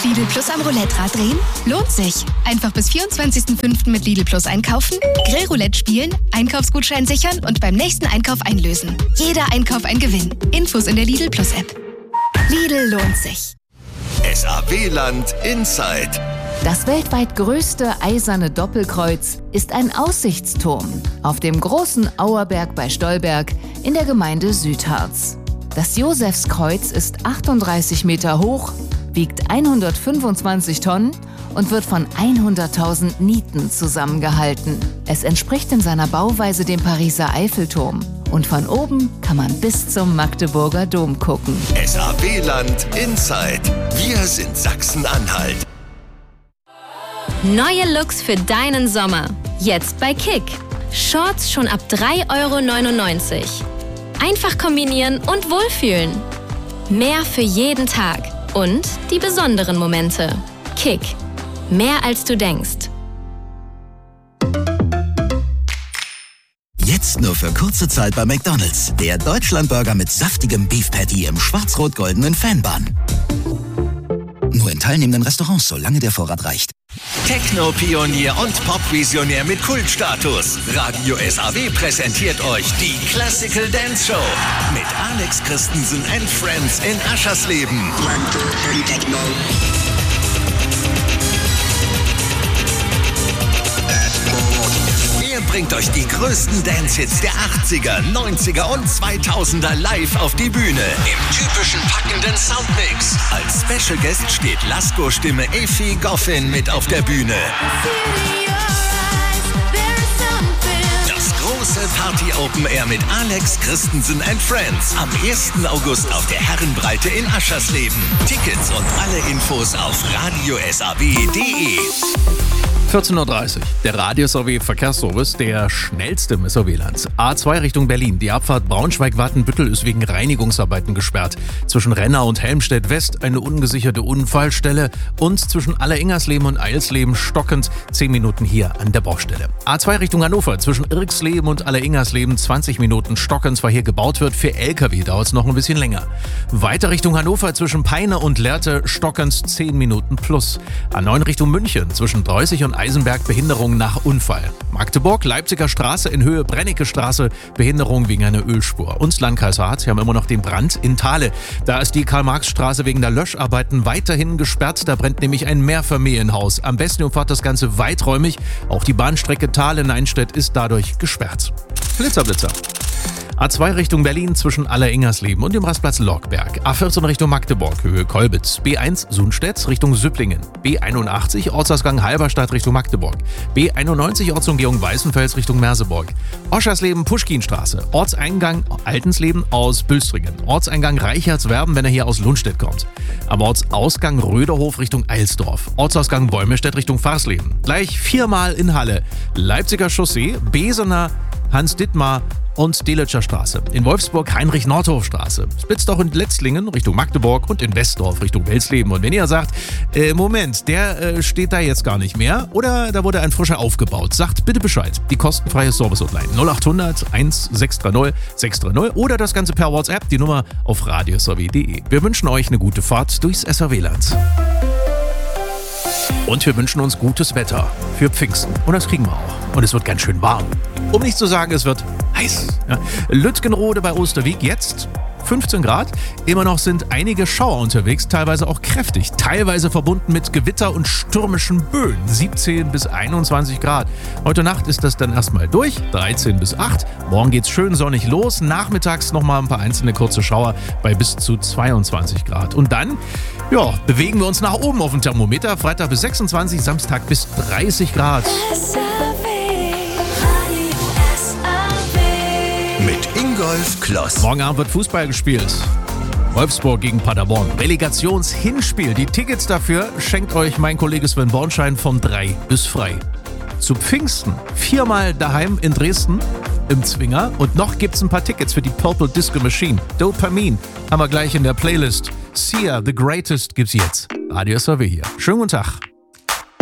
Mit Lidl Plus am Roulette-Rad drehen? Lohnt sich. Einfach bis 24.05. mit Lidl Plus einkaufen, Grillroulette spielen, Einkaufsgutschein sichern und beim nächsten Einkauf einlösen. Jeder Einkauf ein Gewinn. Infos in der Lidl Plus App. Lidl lohnt sich. SAW-Land Inside. Das weltweit größte eiserne Doppelkreuz ist ein Aussichtsturm auf dem großen Auerberg bei Stolberg in der Gemeinde Südharz. Das Josefskreuz ist 38 Meter hoch, wiegt 125 Tonnen und wird von 100.000 Nieten zusammengehalten. Es entspricht in seiner Bauweise dem Pariser Eiffelturm. Und von oben kann man bis zum Magdeburger Dom gucken. SAW-Land Inside. Wir sind Sachsen-Anhalt. Neue Looks für deinen Sommer. Jetzt bei Kick. Shorts schon ab 3,99 €. Einfach kombinieren und wohlfühlen. Mehr für jeden Tag. Und die besonderen Momente. Kick. Mehr als du denkst. Jetzt nur für kurze Zeit bei McDonald's. Der Deutschlandburger mit saftigem Beef Patty im schwarz-rot-goldenen Fanbun. Nur in teilnehmenden Restaurants, solange der Vorrat reicht. Techno-Pionier und Pop-Visionär mit Kultstatus. Radio SAW präsentiert euch die Classical Dance Show mit Alex Christensen and Friends in Aschersleben. Er bringt euch die größten Dance-Hits der 80er, 90er und 2000er live auf die Bühne. Im typischen packenden Soundmix. Als Special Guest steht Lasko-Stimme Effi Goffin mit auf der Bühne. Das große Party-Open Air mit Alex Christensen and Friends. Am 1. August auf der Herrenbreite in Aschersleben. Tickets und alle Infos auf radiosaw.de. 14:30 Uhr. Der Radio SAW Verkehrsservice, der schnellste im SAW-Land. A2 Richtung Berlin. Die Abfahrt Braunschweig-Wattenbüttel ist wegen Reinigungsarbeiten gesperrt. Zwischen Renner und Helmstedt-West eine ungesicherte Unfallstelle und zwischen Alleringersleben und Eilsleben stockend 10 Minuten hier an der Baustelle. A2 Richtung Hannover. Zwischen Irksleben und Alleringersleben 20 Minuten stockend, weil hier gebaut wird. Für LKW dauert es noch ein bisschen länger. Weiter Richtung Hannover zwischen Peine und Lehrte stockend 10 Minuten plus. A9 Richtung München. Zwischen Preußig und Eisenberg Behinderung nach Unfall. Magdeburg, Leipziger Straße in Höhe Brennecke Straße, Behinderung wegen einer Ölspur. Und Landkreis Harz, wir haben immer noch den Brand in Thale. Da ist die Karl-Marx-Straße wegen der Löscharbeiten weiterhin gesperrt. Da brennt nämlich ein Mehrfamilienhaus. Am besten umfahrt das Ganze weiträumig. Auch die Bahnstrecke Thale-Neinstedt ist dadurch gesperrt. Blitzer. A2 Richtung Berlin zwischen Alleringersleben und dem Rastplatz Lockberg. A14 Richtung Magdeburg, Höhe Kolbitz. B1 Sundstedt Richtung Süpplingen. B81 Ortsausgang Halberstadt Richtung Magdeburg. B91 Ortsumgehung Weißenfels Richtung Merseburg. Oschersleben Puschkinstraße. Ortseingang Altensleben aus Bülstringen. Ortseingang Reichertswerben, wenn er hier aus Lundstedt kommt. Am Ortsausgang Röderhof Richtung Eilsdorf. Ortsausgang Bäumestedt Richtung Farsleben. Gleich 4-mal in Halle. Leipziger Chaussee, Besener, Hans-Dittmar und Delitscher Straße. In Wolfsburg Heinrich-Nordhof-Straße. Splitzdorf und Letzlingen Richtung Magdeburg und in Westdorf Richtung Welsleben. Und wenn ihr sagt, Moment, der steht da jetzt gar nicht mehr oder da wurde ein frischer aufgebaut, sagt bitte Bescheid. Die kostenfreie Service-Hotline 0800 1630 630 oder das Ganze per WhatsApp, die Nummer auf radiosaw.de. Wir wünschen euch eine gute Fahrt durchs SAW-Land. Und wir wünschen uns gutes Wetter für Pfingsten. Und das kriegen wir auch. Und es wird ganz schön warm. Um nicht zu sagen, es wird heiß. Ja. Lütgenrode bei Osterwieck jetzt 15 Grad. Immer noch sind einige Schauer unterwegs, teilweise auch kräftig. Teilweise verbunden mit Gewitter und stürmischen Böen. 17 bis 21 Grad. Heute Nacht ist das dann erstmal durch. 13 bis 8. Morgen geht's schön sonnig los. Nachmittags nochmal ein paar einzelne kurze Schauer bei bis zu 22 Grad. Und dann, bewegen wir uns nach oben auf dem Thermometer. Freitag bis 26, Samstag bis 30 Grad. Mit Ingolf Kloss. Morgen Abend wird Fußball gespielt. Wolfsburg gegen Paderborn. Relegationshinspiel. Die Tickets dafür schenkt euch mein Kollege Sven Bornschein von 3 bis frei. Zu Pfingsten 4-mal daheim in Dresden im Zwinger. Und noch gibt's ein paar Tickets für die Purple Disco Machine. Dopamin haben wir gleich in der Playlist. Sia, The Greatest gibt's jetzt. Radio SAW hier. Schönen guten Tag.